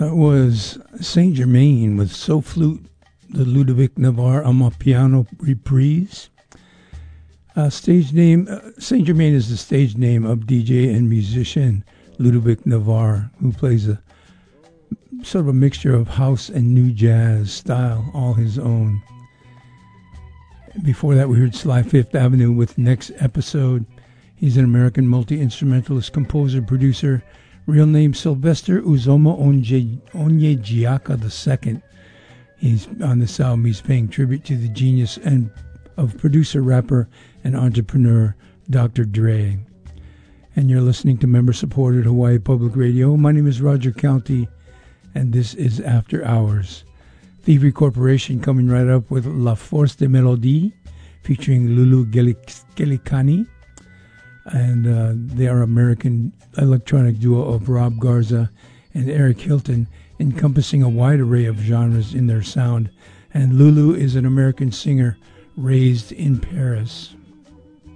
That was Saint Germain with So Flute, the Ludovic Navarre Amapiano reprise. Stage name, Saint Germain is the stage name of DJ and musician Ludovic Navarre, who plays a sort of a mixture of house and new jazz style, all his own. Before that, we heard Sly Fifth Avenue with Next Episode. He's an American multi-instrumentalist, composer, producer. Real name Sylvester Uzoma Onyejiaka II. He's on this album. He's paying tribute to the genius and of producer, rapper, and entrepreneur Dr. Dre. And you're listening to member-supported Hawaii Public Radio. My name is Roger County, and this is After Hours. Thievery Corporation coming right up with La Force de Melodie, featuring Lulu Gelikani. And they are American electronic duo of Rob Garza and Eric Hilton, encompassing a wide array of genres in their sound. And Lulu is an American singer raised in Paris.